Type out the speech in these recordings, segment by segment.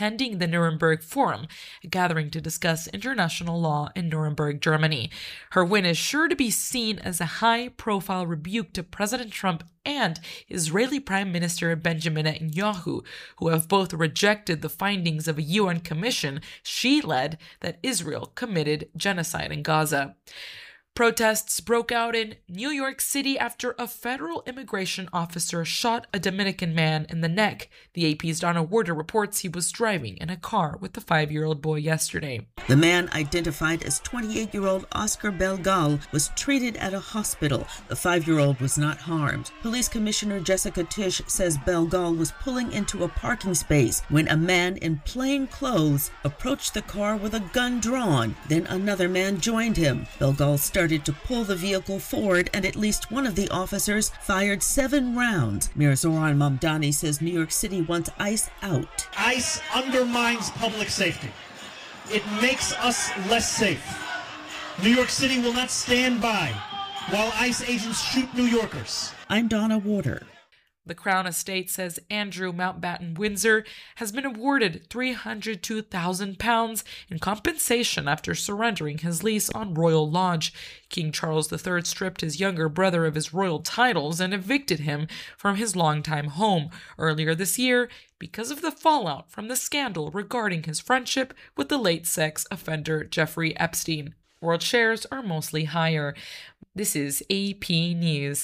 attending the Nuremberg Forum, a gathering to discuss international law in Nuremberg, Germany. Her win is sure to be seen as a high-profile rebuke to President Trump and Israeli Prime Minister Benjamin Netanyahu, who have both rejected the findings of a UN commission she led that Israel committed genocide in Gaza. Protests broke out in New York City after a federal immigration officer shot a Dominican man in the neck. The AP's Donna Warder reports he was driving in a car with the 5-year-old boy yesterday. The man, identified as 28-year-old Oscar Belgal, was treated at a hospital. The 5-year-old was not harmed. Police Commissioner Jessica Tisch says Belgal was pulling into a parking space when a man in plain clothes approached the car with a gun drawn. Then another man joined him. Belgal started to pull the vehicle forward, and at least one of the officers fired 7 rounds. Mayor Zoran Mamdani says New York City wants ICE out. ICE undermines public safety. It makes us less safe. New York City will not stand by while ICE agents shoot New Yorkers. I'm Donna Warder. The Crown Estate says Andrew Mountbatten Windsor has been awarded £302,000 in compensation after surrendering his lease on Royal Lodge. King Charles III stripped his younger brother of his royal titles and evicted him from his longtime home earlier this year because of the fallout from the scandal regarding his friendship with the late sex offender Jeffrey Epstein. World shares are mostly higher. This is AP News.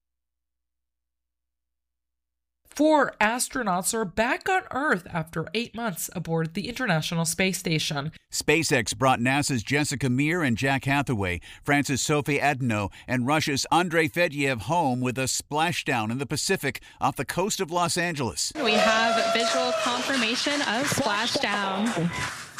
4 astronauts are back on Earth after 8 months aboard the International Space Station. SpaceX brought NASA's Jessica Meir and Jack Hathaway, France's Sophie Adno, and Russia's Andrei Fedyev home with a splashdown in the Pacific off the coast of Los Angeles. We have visual confirmation of splashdown.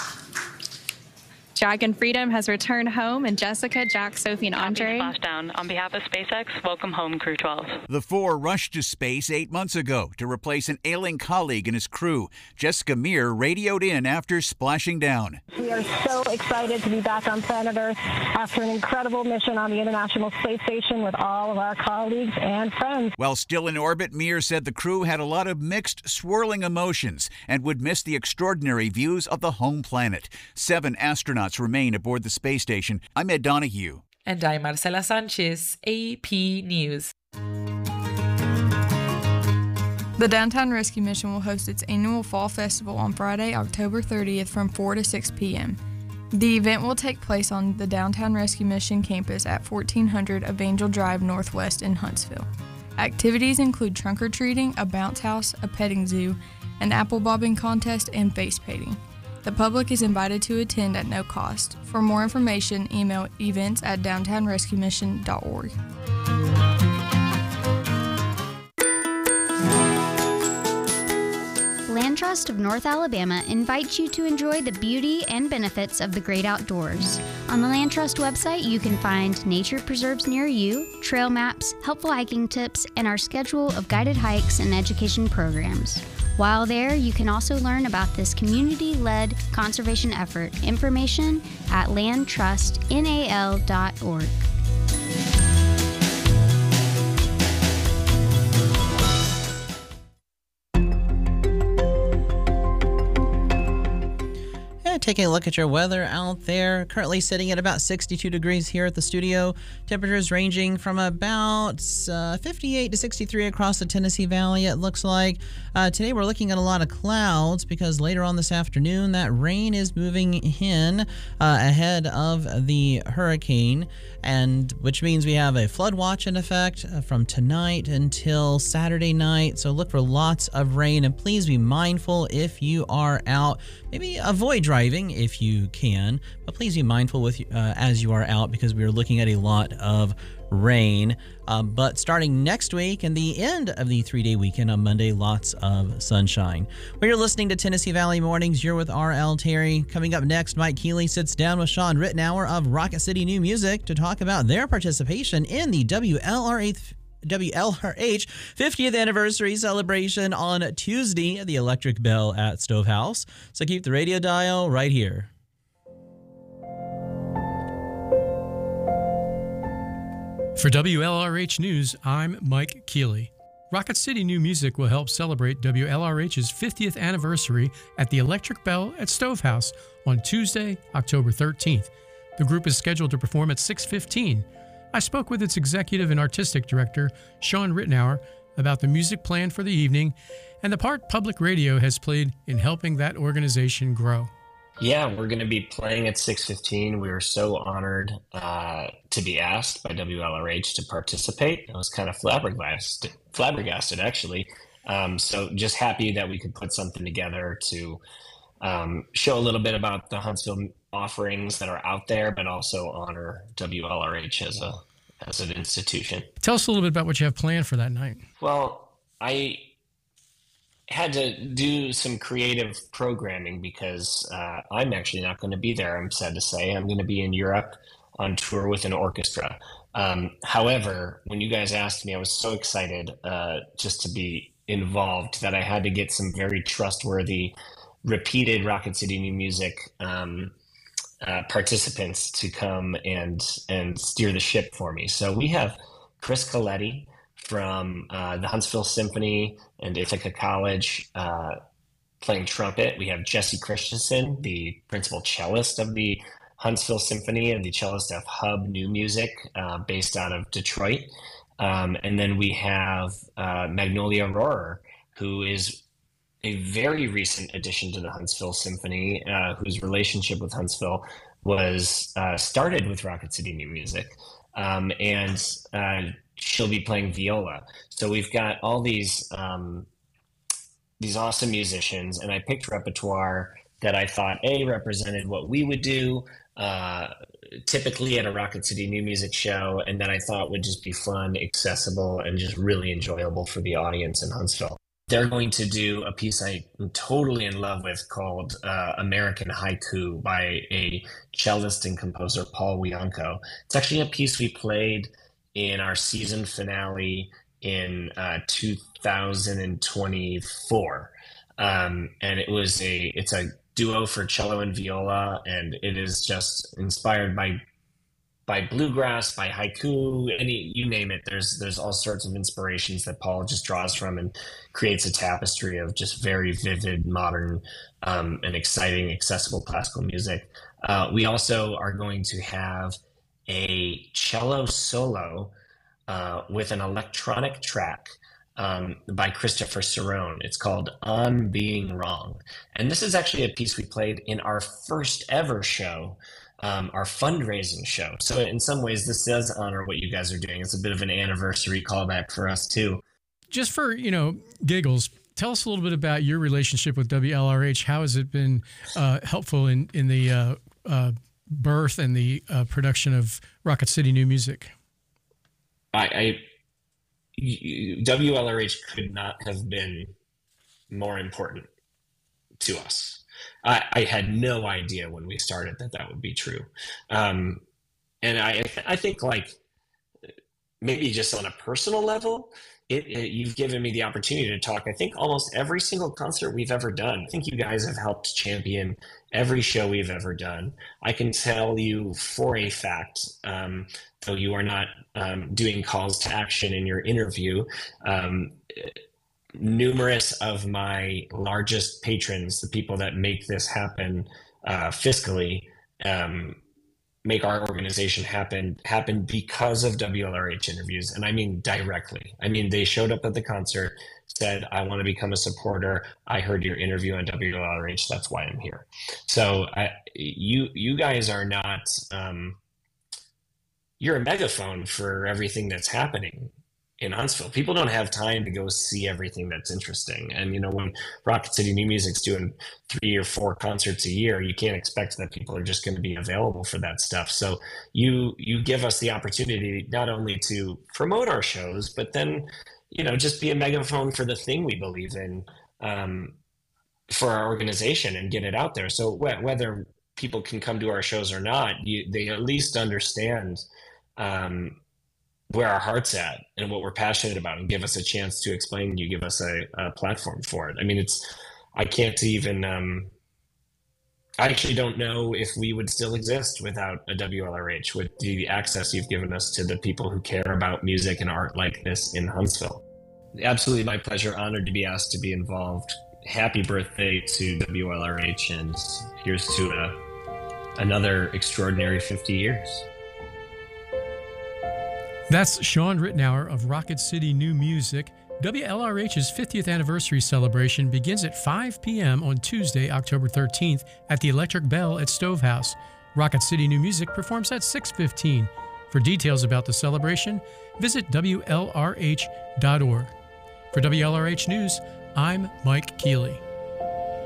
Jack and Freedom has returned home, and Jessica, Jack, Sophie, and Andre. Splashdown. On behalf of SpaceX, welcome home, Crew 12. The 4 rushed to space 8 months ago to replace an ailing colleague and his crew. Jessica Meir radioed in after splashing down. We are so excited to be back on planet Earth after an incredible mission on the International Space Station with all of our colleagues and friends. While still in orbit, Meir said the crew had a lot of mixed, swirling emotions and would miss the extraordinary views of the home planet. 7 astronauts remain aboard the space station. I'm Ed Donahue. And I'm Marcela Sanchez, AP News. The Downtown Rescue Mission will host its annual Fall Festival on Friday, October 30th from 4 to 6 p.m. The event will take place on the Downtown Rescue Mission campus at 1400 Evangel Drive Northwest in Huntsville. Activities include trunk-or-treating, a bounce house, a petting zoo, an apple bobbing contest, and face painting. The public is invited to attend at no cost. For more information, email events@downtownrescuemission.org. Land Trust of North Alabama invites you to enjoy the beauty and benefits of the great outdoors. On the Land Trust website, you can find nature preserves near you, trail maps, helpful hiking tips, and our schedule of guided hikes and education programs. While there, you can also learn about this community-led conservation effort. Information at landtrustnal.org. Taking a look at your weather out there, currently sitting at about 62 degrees here at the studio. Temperatures ranging from about 58 to 63 across the Tennessee Valley, it looks like. Today we're looking at a lot of clouds because later on this afternoon that rain is moving in ahead of the hurricane, and which means we have a flood watch in effect from tonight until Saturday night. So look for lots of rain, and please be mindful if you are out. Maybe avoid driving if you can, but please be mindful with as you are out because we are looking at a lot of rain. But starting next week and the end of the 3-day weekend on Monday, lots of sunshine. Well, you're listening to Tennessee Valley Mornings. You're with R.L. Terry. Coming up next, Mike Keeley sits down with Sean Rittenauer of Rocket City New Music to talk about their participation in the WLRH 50th anniversary celebration on Tuesday at the Electric Bell at Stovehouse. So keep the radio dial right here. For WLRH News, I'm Mike Keeley. Rocket City New Music will help celebrate WLRH's 50th anniversary at the Electric Bell at Stovehouse on Tuesday, October 13th. The group is scheduled to perform at 6:15. I spoke with its executive and artistic director, Sean Rittenauer, about the music plan for the evening and the part public radio has played in helping that organization grow. Yeah, we're going to be playing at 6:15. We were so honored to be asked by WLRH to participate. I was kind of flabbergasted actually. So just happy that we could put something together to show a little bit about the Huntsville offerings that are out there, but also honor WLRH as an institution. Tell us a little bit about what you have planned for that night. Well, I had to do some creative programming because I'm actually not going to be there, I'm sad to say. I'm going to be in Europe on tour with an orchestra. However, when you guys asked me, I was so excited just to be involved that I had to get some very trustworthy, repeated Rocket City New Music participants to come and steer the ship for me. So we have Chris Coletti from the Huntsville Symphony and Ithaca College playing trumpet. We have Jesse Christensen, the principal cellist of the Huntsville Symphony and the cellist of Hub New Music based out of Detroit. And then we have Magnolia Rohrer, who is a very recent addition to the Huntsville Symphony, whose relationship with Huntsville was started with Rocket City New Music. And she'll be playing viola. So we've got all these awesome musicians, and I picked repertoire that I thought represented what we would do typically at a Rocket City New Music show, and that I thought would just be fun, accessible, and just really enjoyable for the audience in Huntsville. They're going to do a piece I'm totally in love with called American Haiku by a cellist and composer, Paul Wianco. It's actually a piece we played in our season finale in 2024. And it's a duo for cello and viola, and it is just inspired by bluegrass, by haiku, you name it. There's all sorts of inspirations that Paul just draws from and creates a tapestry of just very vivid, modern, and exciting, accessible classical music. We also are going to have a cello solo with an electronic track by Christopher Cerrone. It's called On Being Wrong. And this is actually a piece we played in our first ever show, our fundraising show. So in some ways, this does honor what you guys are doing. It's a bit of an anniversary callback for us too. Just for, giggles, tell us a little bit about your relationship with WLRH. How has it been helpful in the birth and the production of Rocket City New Music? WLRH could not have been more important to us. I had no idea when we started that would be true. And I think maybe just on a personal level, you've given me the opportunity to talk, I think, almost every single concert we've ever done. I think you guys have helped champion every show we've ever done. I can tell you for a fact, though you are not doing calls to action in your interview, numerous of my largest patrons, the people that make this happen fiscally, make our organization happen because of WLRH interviews. And I mean directly. I mean, they showed up at the concert, said, I want to become a supporter. I heard your interview on WLRH. That's why I'm here. So you guys are not, you're a megaphone for everything that's happening in Huntsville. People don't have time to go see everything that's interesting. And, when Rocket City New Music's doing 3 or 4 concerts a year, you can't expect that people are just going to be available for that stuff. So you give us the opportunity not only to promote our shows, but then, just be a megaphone for the thing we believe in, for our organization and get it out there. So whether people can come to our shows or not, they at least understand, where our heart's at and what we're passionate about, and give us a chance to explain, and you give us a platform for it. I mean, I can't even, I actually don't know if we would still exist without a WLRH, with the access you've given us to the people who care about music and art like this in Huntsville. Absolutely my pleasure. Honored to be asked to be involved. Happy birthday to WLRH, and here's to another extraordinary 50 years. That's Sean Rittenauer of Rocket City New Music. WLRH's 50th anniversary celebration begins at 5 p.m. on Tuesday, October 13th at the Electric Bell at Stovehouse. Rocket City New Music performs at 6:15. For details about the celebration, visit WLRH.org. For WLRH News, I'm Mike Keeley.